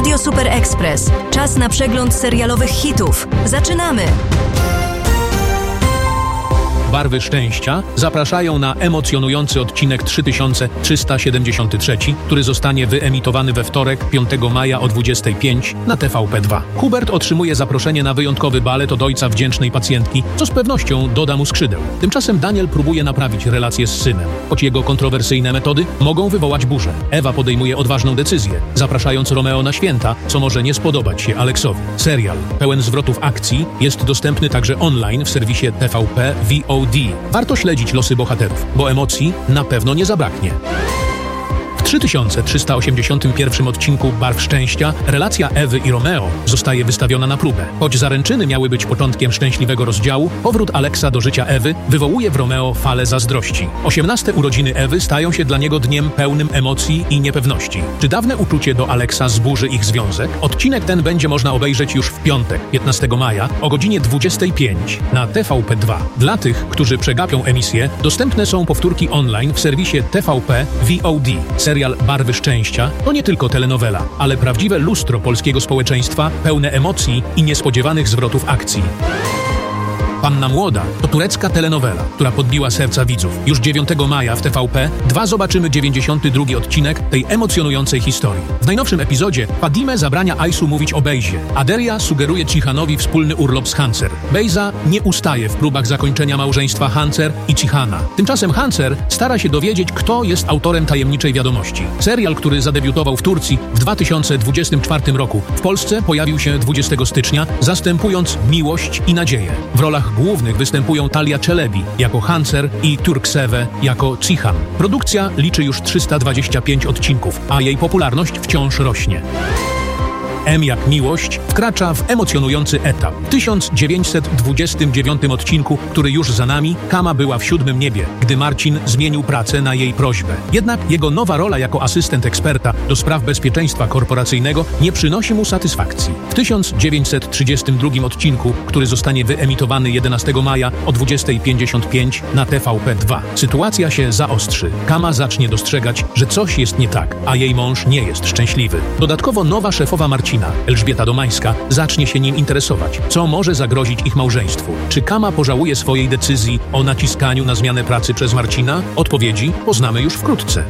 Radio Super Express. Czas na przegląd serialowych hitów. Zaczynamy! Barwy szczęścia zapraszają na emocjonujący odcinek 3373, który zostanie wyemitowany we wtorek 5 maja o 25 na TVP2. Hubert otrzymuje zaproszenie na wyjątkowy balet od ojca wdzięcznej pacjentki, co z pewnością doda mu skrzydeł. Tymczasem Daniel próbuje naprawić relacje z synem, choć jego kontrowersyjne metody mogą wywołać burzę. Ewa podejmuje odważną decyzję, zapraszając Romeo na święta, co może nie spodobać się Aleksowi. Serial, pełen zwrotów akcji, jest dostępny także online w serwisie TVP VOD. Warto śledzić losy bohaterów, bo emocji na pewno nie zabraknie. W 3381 odcinku Barw Szczęścia relacja Ewy i Romeo zostaje wystawiona na próbę. Choć zaręczyny miały być początkiem szczęśliwego rozdziału, powrót Aleksa do życia Ewy wywołuje w Romeo falę zazdrości. 18 urodziny Ewy stają się dla niego dniem pełnym emocji i niepewności. Czy dawne uczucie do Aleksa zburzy ich związek? Odcinek ten będzie można obejrzeć już w piątek, 15 maja o godzinie 25 na TVP2. Dla tych, którzy przegapią emisję, dostępne są powtórki online w serwisie TVP VOD. Serial Barwy Szczęścia to nie tylko telenowela, ale prawdziwe lustro polskiego społeczeństwa, pełne emocji i niespodziewanych zwrotów akcji. Panna Młoda to turecka telenowela, która podbiła serca widzów. Już 9 maja w TVP2 zobaczymy 92 odcinek tej emocjonującej historii. W najnowszym epizodzie Fadime zabrania Ajsu mówić o Bejzie, a Deria sugeruje Cihanowi wspólny urlop z Hancer. Bejza nie ustaje w próbach zakończenia małżeństwa Hancer i Cihana. Tymczasem Hancer stara się dowiedzieć, kto jest autorem tajemniczej wiadomości. Serial, który zadebiutował w Turcji w 2024 roku, w Polsce pojawił się 20 stycznia, zastępując Miłość i Nadzieję. W rolach głównych występują Talia Czelebi jako Hancer i Turkseve jako Cihan. Produkcja liczy już 325 odcinków, a jej popularność wciąż rośnie. M jak Miłość wkracza w emocjonujący etap. W 1929 odcinku, który już za nami, Kama była w 7. niebie, gdy Marcin zmienił pracę na jej prośbę. Jednak jego nowa rola jako asystent eksperta do spraw bezpieczeństwa korporacyjnego nie przynosi mu satysfakcji. W 1932 odcinku, który zostanie wyemitowany 11 maja o 20:55 na TVP2, sytuacja się zaostrzy. Kama zacznie dostrzegać, że coś jest nie tak, a jej mąż nie jest szczęśliwy. Dodatkowo nowa szefowa Marcina, Elżbieta Domańska, zacznie się nim interesować, co może zagrozić ich małżeństwu. Czy Kama pożałuje swojej decyzji o naciskaniu na zmianę pracy przez Marcina? Odpowiedzi poznamy już wkrótce.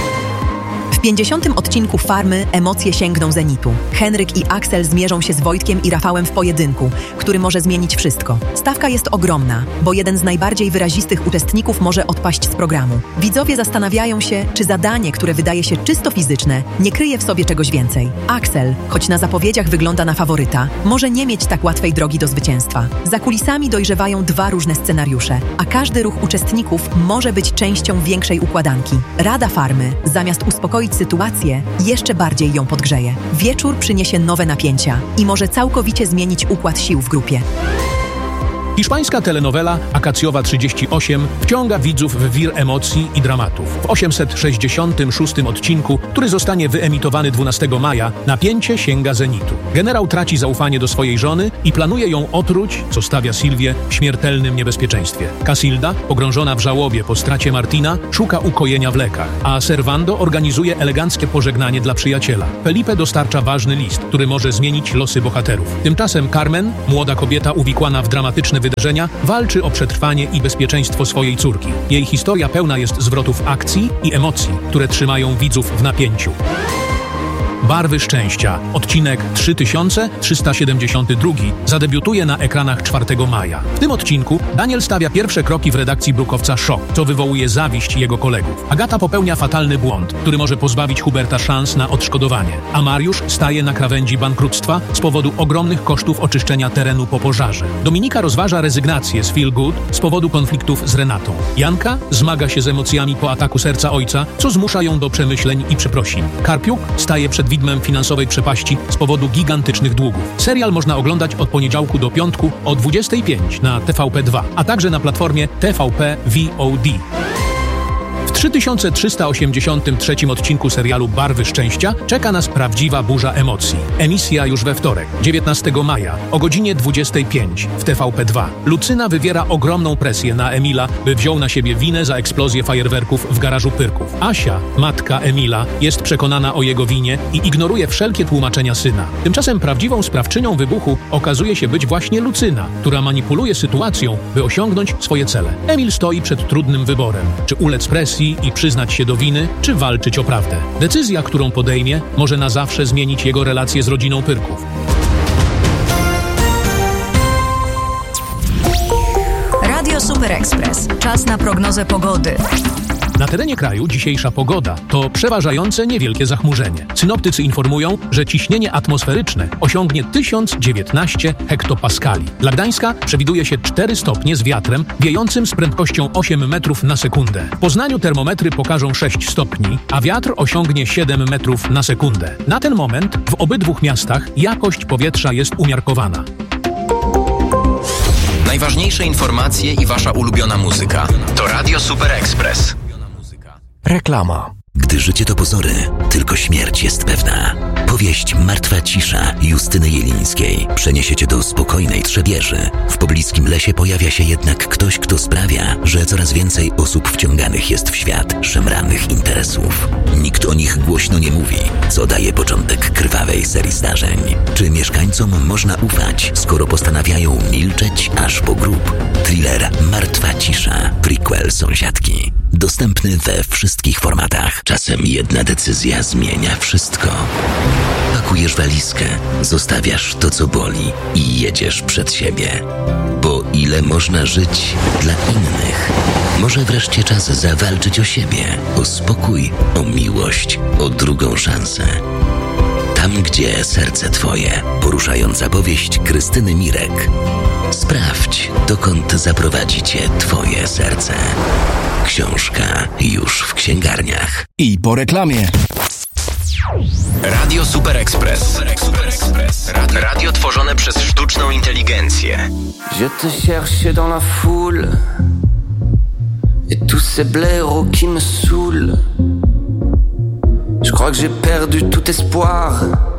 W 50. odcinku Farmy emocje sięgną zenitu. Henryk i Aksel zmierzą się z Wojtkiem i Rafałem w pojedynku, który może zmienić wszystko. Stawka jest ogromna, bo jeden z najbardziej wyrazistych uczestników może odpaść z programu. Widzowie zastanawiają się, czy zadanie, które wydaje się czysto fizyczne, nie kryje w sobie czegoś więcej. Aksel, choć na zapowiedziach wygląda na faworyta, może nie mieć tak łatwej drogi do zwycięstwa. Za kulisami dojrzewają dwa różne scenariusze, a każdy ruch uczestników może być częścią większej układanki. Rada Farmy, zamiast uspokoić sytuację, jeszcze bardziej ją podgrzeje. Wieczór przyniesie nowe napięcia i może całkowicie zmienić układ sił w grupie. Hiszpańska telenowela Akacjowa 38 wciąga widzów w wir emocji i dramatów. W 866 odcinku, który zostanie wyemitowany 12 maja, napięcie sięga zenitu. Generał traci zaufanie do swojej żony i planuje ją otruć, co stawia Sylwię w śmiertelnym niebezpieczeństwie. Casilda, pogrążona w żałobie po stracie Martina, szuka ukojenia w lekach, a Servando organizuje eleganckie pożegnanie dla przyjaciela. Felipe dostarcza ważny list, który może zmienić losy bohaterów. Tymczasem Carmen, młoda kobieta uwikłana w dramatyczne wydarzenia, walczy o przetrwanie i bezpieczeństwo swojej córki. Jej historia pełna jest zwrotów akcji i emocji, które trzymają widzów w napięciu. Barwy Szczęścia, odcinek 3372, zadebiutuje na ekranach 4 maja. W tym odcinku Daniel stawia pierwsze kroki w redakcji Brukowca Show, co wywołuje zawiść jego kolegów. Agata popełnia fatalny błąd, który może pozbawić Huberta szans na odszkodowanie, a Mariusz staje na krawędzi bankructwa z powodu ogromnych kosztów oczyszczenia terenu po pożarze. Dominika rozważa rezygnację z Feel Good z powodu konfliktów z Renatą. Janka zmaga się z emocjami po ataku serca ojca, co zmusza ją do przemyśleń i przeprosin. Karpiuk staje przed widmem finansowej przepaści z powodu gigantycznych długów. Serial można oglądać od poniedziałku do piątku o 25 na TVP2, a także na platformie TVP VOD. W W 3383 odcinku serialu Barwy Szczęścia czeka nas prawdziwa burza emocji. Emisja już we wtorek, 19 maja, o godzinie 25 w TVP2. Lucyna wywiera ogromną presję na Emila, by wziął na siebie winę za eksplozję fajerwerków w garażu Pyrków. Asia, matka Emila, jest przekonana o jego winie i ignoruje wszelkie tłumaczenia syna. Tymczasem prawdziwą sprawczynią wybuchu okazuje się być właśnie Lucyna, która manipuluje sytuacją, by osiągnąć swoje cele. Emil stoi przed trudnym wyborem, czy ulec presji i przyznać się do winy, czy walczyć o prawdę. Decyzja, którą podejmie, może na zawsze zmienić jego relacje z rodziną Pyrków. Radio Super Express. Czas na prognozę pogody. Na terenie kraju dzisiejsza pogoda to przeważające niewielkie zachmurzenie. Synoptycy informują, że ciśnienie atmosferyczne osiągnie 1019 hektopaskali. Dla Gdańska przewiduje się 4 stopnie z wiatrem wiejącym z prędkością 8 metrów na sekundę. W Poznaniu termometry pokażą 6 stopni, a wiatr osiągnie 7 metrów na sekundę. Na ten moment w obydwu miastach jakość powietrza jest umiarkowana. Najważniejsze informacje i wasza ulubiona muzyka to Radio Super Express. Reklama. Gdy życie to pozory, tylko śmierć jest pewna. Powieść Martwa cisza Justyny Jelińskiej przeniesie cię do spokojnej Trzebieży. W pobliskim lesie pojawia się jednak ktoś, kto sprawia, że coraz więcej osób wciąganych jest w świat szemranych interesów. Nikt o nich głośno nie mówi, co daje początek krwawej serii zdarzeń. Czy mieszkańcom można ufać, skoro postanawiają milczeć aż po grób? Thriller Martwa cisza, prequel Sąsiadki. Dostępny we wszystkich formatach. Czasem jedna decyzja zmienia wszystko. Pakujesz walizkę, zostawiasz to, co boli i jedziesz przed siebie. Bo ile można żyć dla innych? Może wreszcie czas zawalczyć o siebie, o spokój, o miłość, o drugą szansę. Tam, gdzie serce twoje. Poruszająca powieść Krystyny Mirek. Sprawdź, dokąd zaprowadzi cię twoje serce. Książka już w księgarniach. I po reklamie. Radio Super Express. Radio tworzone przez sztuczną inteligencję. Je te cherche dans la foule et tous ces blaireaux qui me saoulent. Je crois que j'ai perdu tout espoir.